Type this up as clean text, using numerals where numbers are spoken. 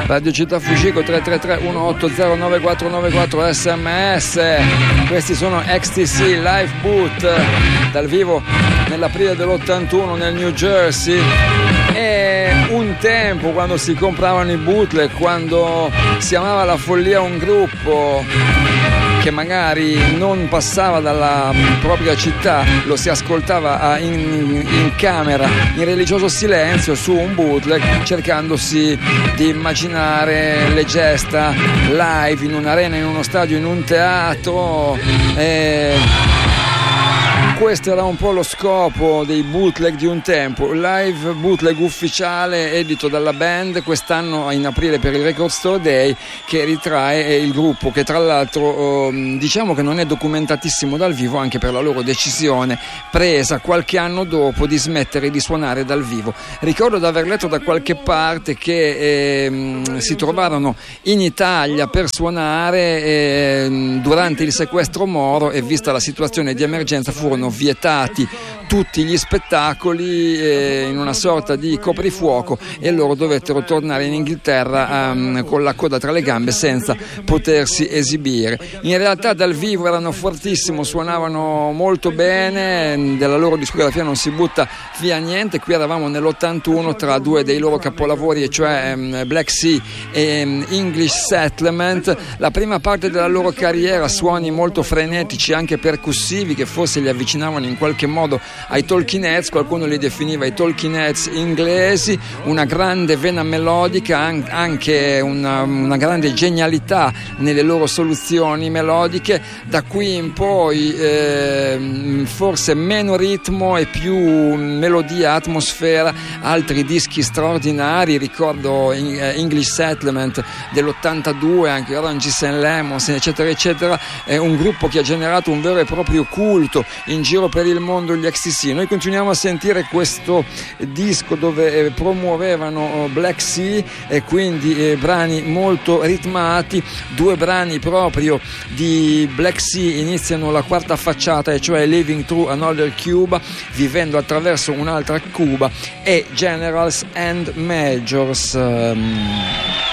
Radio Città Fucico 333 180 9494 SMS. Questi sono XTC Live Boot dal vivo nell'aprile dell'81 nel New Jersey. E un tempo, quando si compravano i bootleg, quando si amava la follia un gruppo che magari non passava dalla propria città, lo si ascoltava in camera in religioso silenzio su un bootleg, cercandosi di immaginare le gesta live in un'arena, in uno stadio, in un teatro. Questo era un po' lo scopo dei bootleg di un tempo. Live bootleg ufficiale edito dalla band quest'anno in aprile per il Record Store Day, che ritrae il gruppo, che tra l'altro diciamo che non è documentatissimo dal vivo, anche per la loro decisione presa qualche anno dopo di smettere di suonare dal vivo. Ricordo di aver letto da qualche parte che si trovarono in Italia per suonare durante il sequestro Moro, e vista la situazione di emergenza furono vietati tutti gli spettacoli in una sorta di coprifuoco, e loro dovettero tornare in Inghilterra con la coda tra le gambe, senza potersi esibire. In realtà dal vivo erano fortissimo, suonavano molto bene, della loro discografia non si butta via niente. Qui eravamo nell'81 tra due dei loro capolavori, e cioè Black Sea e English Settlement. La prima parte della loro carriera, suoni molto frenetici, anche percussivi, che forse li avvicinavano in qualche modo ai Talking Heads, qualcuno li definiva i Talking Heads inglesi, una grande vena melodica, anche una grande genialità nelle loro soluzioni melodiche. Da qui in poi forse meno ritmo e più melodia, atmosfera, altri dischi straordinari. Ricordo English Settlement dell'82, anche Oranges and Lemons, eccetera eccetera. È un gruppo che ha generato un vero e proprio culto in giro per il mondo, gli XTC. Noi continuiamo a sentire questo disco dove promuovevano Black Sea, e quindi brani molto ritmati. Due brani proprio di Black Sea iniziano la quarta facciata, e cioè Living Through Another Cuba, vivendo attraverso un'altra Cuba, e Generals and Majors.